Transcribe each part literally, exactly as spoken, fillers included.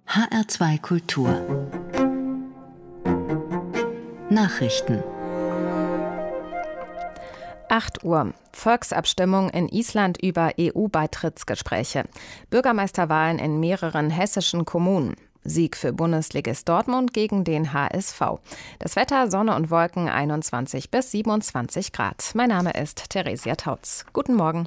H R zwei Kultur Nachrichten. acht Uhr. Volksabstimmung in Island über E U-Beitrittsgespräche. Bürgermeisterwahlen in mehreren hessischen Kommunen. Sieg für Bundesligist Dortmund gegen den H S V. Das Wetter, Sonne und Wolken, einundzwanzig bis siebenundzwanzig Grad. Mein Name ist Theresia Tautz. Guten Morgen.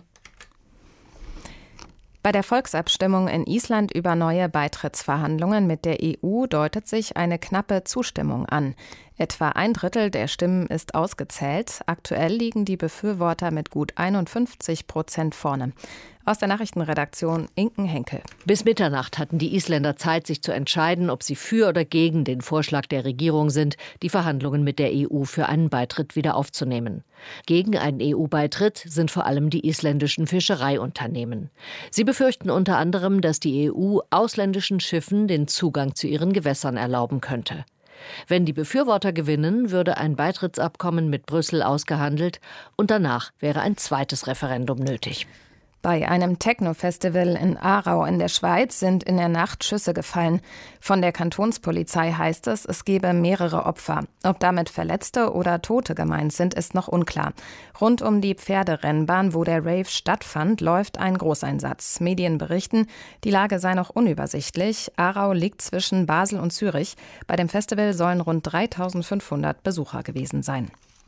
Bei der Volksabstimmung in Island über neue Beitrittsverhandlungen mit der E U deutet sich eine knappe Zustimmung an. Etwa ein Drittel der Stimmen ist ausgezählt. Aktuell liegen die Befürworter mit gut einundfünfzig Prozent vorne. Aus der Nachrichtenredaktion Inken Henkel. Bis Mitternacht hatten die Isländer Zeit, sich zu entscheiden, ob sie für oder gegen den Vorschlag der Regierung sind, die Verhandlungen mit der E U für einen Beitritt wieder aufzunehmen. Gegen einen E U-Beitritt sind vor allem die isländischen Fischereiunternehmen. Sie befürchten unter anderem, dass die E U ausländischen Schiffen den Zugang zu ihren Gewässern erlauben könnte. Wenn die Befürworter gewinnen, würde ein Beitrittsabkommen mit Brüssel ausgehandelt und danach wäre ein zweites Referendum nötig. Bei einem Techno-Festival in Aarau in der Schweiz sind in der Nacht Schüsse gefallen. Von der Kantonspolizei heißt es, es gebe mehrere Opfer. Ob damit Verletzte oder Tote gemeint sind, ist noch unklar. Rund um die Pferderennbahn, wo der Rave stattfand, läuft ein Großeinsatz. Medien berichten, die Lage sei noch unübersichtlich. Aarau liegt zwischen Basel und Zürich. Bei dem Festival sollen rund dreitausendfünfhundert Besucher gewesen sein.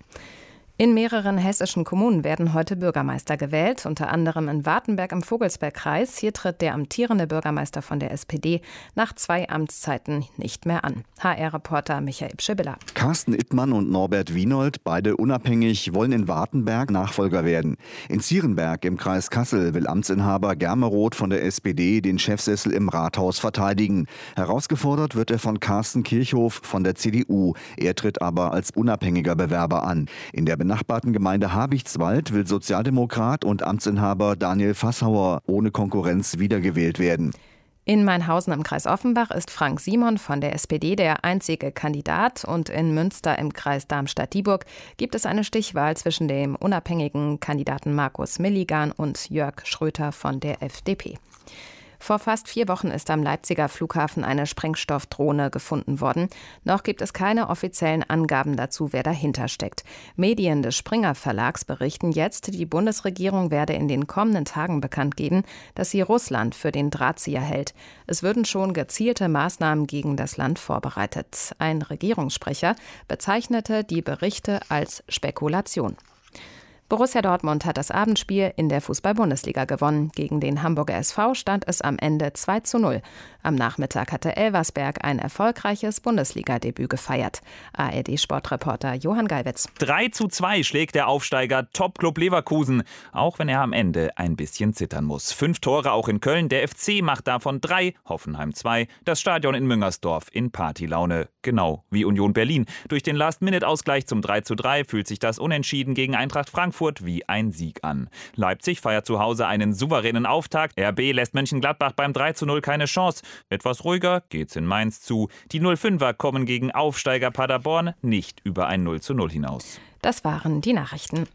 In mehreren hessischen Kommunen werden heute Bürgermeister gewählt, unter anderem in Wartenberg im Vogelsbergkreis. Hier tritt der amtierende Bürgermeister von der S P D nach zwei Amtszeiten nicht mehr an. H R-Reporter Michael Pschibilla. Carsten Ittmann und Norbert Wienold, beide unabhängig, wollen in Wartenberg Nachfolger werden. In Zierenberg im Kreis Kassel will Amtsinhaber Germeroth von der S P D den Chefsessel im Rathaus verteidigen. Herausgefordert wird er von Carsten Kirchhoff von der C D U. Er tritt aber als unabhängiger Bewerber an. In der benachbarten Gemeinde Habichtswald will Sozialdemokrat und Amtsinhaber Daniel Fassauer ohne Konkurrenz wiedergewählt werden. In Mainhausen im Kreis Offenbach ist Frank Simon von der S P D der einzige Kandidat und in Münster im Kreis Darmstadt-Dieburg gibt es eine Stichwahl zwischen dem unabhängigen Kandidaten Markus Milligan und Jörg Schröter von der F D P. Vor fast vier Wochen ist am Leipziger Flughafen eine Sprengstoffdrohne gefunden worden. Noch gibt es keine offiziellen Angaben dazu, wer dahinter steckt. Medien des Springer Verlags berichten jetzt, die Bundesregierung werde in den kommenden Tagen bekannt geben, dass sie Russland für den Drahtzieher hält. Es würden schon gezielte Maßnahmen gegen das Land vorbereitet. Ein Regierungssprecher bezeichnete die Berichte als Spekulation. Borussia Dortmund hat das Abendspiel in der Fußball-Bundesliga gewonnen. Gegen den Hamburger S V stand es am Ende zwei zu null. Am Nachmittag hatte Elversberg ein erfolgreiches Bundesliga-Debüt gefeiert. A R D-Sportreporter Johann Geiwitz. drei zu zwei schlägt der Aufsteiger Top-Club Leverkusen, auch wenn er am Ende ein bisschen zittern muss. Fünf Tore auch in Köln, der F C macht davon drei, Hoffenheim zwei, das Stadion in Müngersdorf in Partylaune, genau wie Union Berlin. Durch den Last-Minute-Ausgleich zum drei zu drei fühlt sich das Unentschieden gegen Eintracht Frankfurt wie ein Sieg an. Leipzig feiert zu Hause einen souveränen Auftakt. R B lässt Mönchengladbach beim drei zu null keine Chance. Etwas ruhiger geht's in Mainz zu. Die null fünfer kommen gegen Aufsteiger Paderborn nicht über ein null zu null hinaus. Das waren die Nachrichten.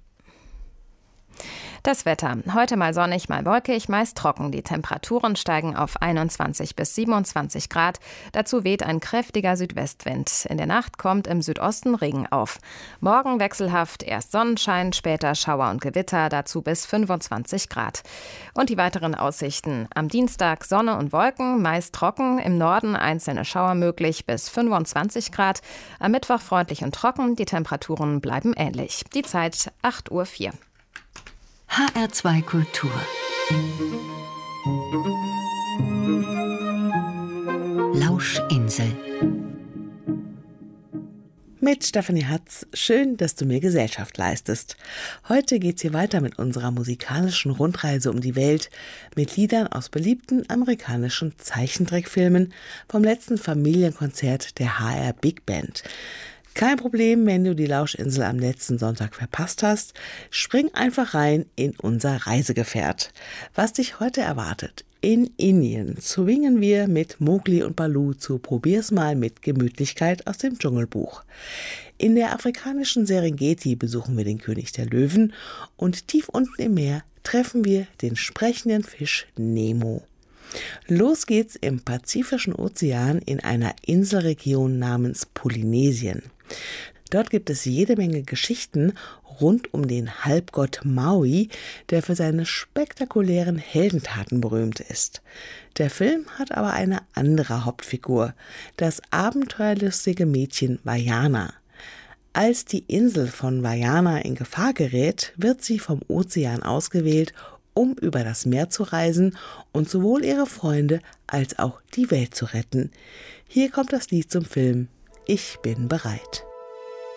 Das Wetter. Heute mal sonnig, mal wolkig, meist trocken. Die Temperaturen steigen auf einundzwanzig bis siebenundzwanzig Grad. Dazu weht ein kräftiger Südwestwind. In der Nacht kommt im Südosten Regen auf. Morgen wechselhaft, erst Sonnenschein, später Schauer und Gewitter, dazu bis fünfundzwanzig Grad. Und die weiteren Aussichten. Am Dienstag Sonne und Wolken, meist trocken. Im Norden einzelne Schauer möglich bis fünfundzwanzig Grad. Am Mittwoch freundlich und trocken. Die Temperaturen bleiben ähnlich. Die Zeit acht Uhr vier. H R zwei Kultur Lauschinsel Mit Stefanie Hatz, schön, dass du mir Gesellschaft leistest. Heute geht's hier weiter mit unserer musikalischen Rundreise um die Welt mit Liedern aus beliebten amerikanischen Zeichentrickfilmen vom letzten Familienkonzert der H R Big Band. Kein Problem, wenn du die Lauschinsel am letzten Sonntag verpasst hast. Spring einfach rein in unser Reisegefährt. Was dich heute erwartet. In Indien zwingen wir mit Mowgli und Baloo zu Probier's mal mit Gemütlichkeit aus dem Dschungelbuch. In der afrikanischen Serengeti besuchen wir den König der Löwen und tief unten im Meer treffen wir den sprechenden Fisch Nemo. Los geht's im Pazifischen Ozean in einer Inselregion namens Polynesien. Dort gibt es jede Menge Geschichten rund um den Halbgott Maui, der für seine spektakulären Heldentaten berühmt ist. Der Film hat aber eine andere Hauptfigur, das abenteuerlustige Mädchen Vaiana. Als die Insel von Vaiana in Gefahr gerät, wird sie vom Ozean ausgewählt, um über das Meer zu reisen und sowohl ihre Freunde als auch die Welt zu retten. Hier kommt das Lied zum Film »Ich bin bereit«.